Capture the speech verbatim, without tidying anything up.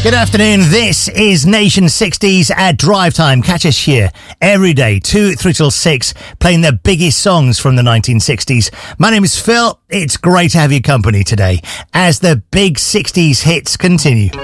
Good afternoon. This is Nation sixties at Drive Time. Catch us here every day, two, three till six, playing the biggest songs from the nineteen sixties. My name is Phil. It's great to have your company today as the big sixties hits continue.